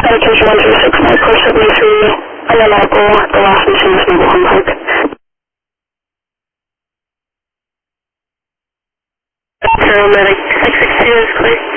Medication 136, Micro 73, unreliable, the last machine is Mobile Home Park. Paramedic 662 is clear.